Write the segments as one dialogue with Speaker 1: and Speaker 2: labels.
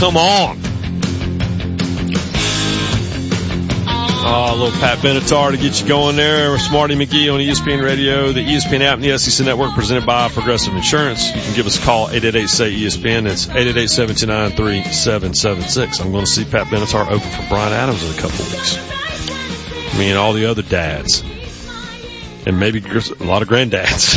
Speaker 1: come on. A little Pat Benatar to get you going there. Smarty McGee on ESPN Radio, the ESPN app, and the SEC Network, presented by Progressive Insurance. You can give us a call, 888-SAY-ESPN. That's 888-729-3776. I'm going to see Pat Benatar open for Brian Adams in a couple of weeks. Me and all the other dads. And maybe a lot of granddads.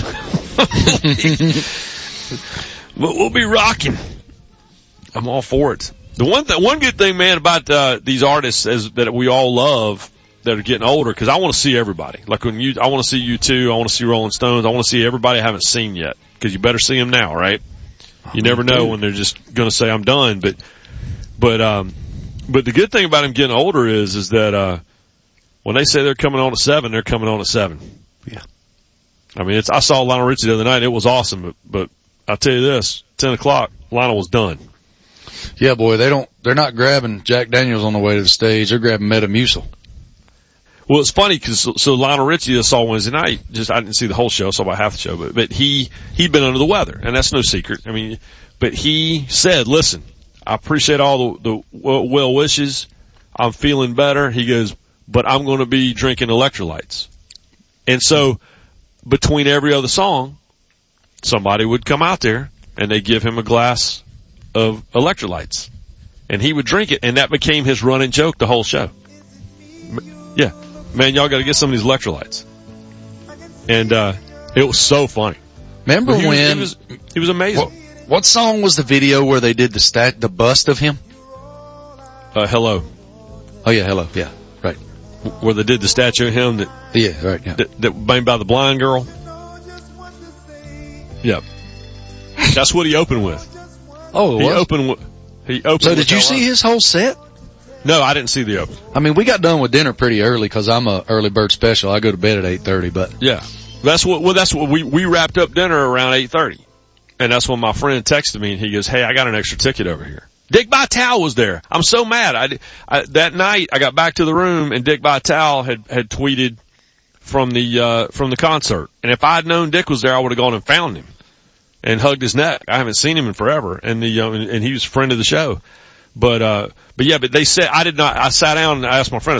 Speaker 1: But we'll be rocking. I'm all for it. The one good thing, man, about these artists is that we all love that are getting older, because I want to see everybody. Like I want to see U2, I want to see Rolling Stones, I want to see everybody I haven't seen yet, because you better see them now, right? You never know when they're just going to say I'm done. But the good thing about them getting older is that when they say they're coming on at 7, they're coming on at 7.
Speaker 2: Yeah.
Speaker 1: I mean, I saw Lionel Richie the other night. It was awesome, but I'll tell you this: 10 o'clock, Lionel was done.
Speaker 2: Yeah, boy, they're not grabbing Jack Daniels on the way to the stage. They're grabbing Metamucil.
Speaker 1: Well, it's funny because so Lionel Richie I saw Wednesday night. I didn't see the whole show, I saw about half the show, but he'd been under the weather, and that's no secret. I mean, but he said, "Listen, I appreciate all the well wishes. I'm feeling better." He goes, "But I'm going to be drinking electrolytes." And so between every other song, somebody would come out there and they give him a glass of electrolytes, and he would drink it, and that became his running joke the whole show. Yeah, man, y'all got to get some of these electrolytes, and it was so funny.
Speaker 2: Remember when
Speaker 1: he was amazing.
Speaker 2: What song was the video where they did the bust of him?
Speaker 1: Hello.
Speaker 2: Oh yeah, Hello. Yeah, right.
Speaker 1: Where they did the statue of him that made by the blind girl. Yep. That's what he opened with.
Speaker 2: Oh,
Speaker 1: he opened.
Speaker 2: So did you see his whole set?
Speaker 1: No, I didn't see the open.
Speaker 2: I mean, we got done with dinner pretty early because I'm a early bird special. I go to bed at 8:30, but
Speaker 1: yeah, that's what we wrapped up dinner around 8:30, and that's when my friend texted me and he goes, "Hey, I got an extra ticket over here." Dick Vitale was there. I'm so mad. That night I got back to the room and Dick Vitale had tweeted from the concert, and if I'd known Dick was there, I would have gone and found him and hugged his neck. I haven't seen him in forever, and and he was a friend of the show. But they said I sat down and I asked my friend,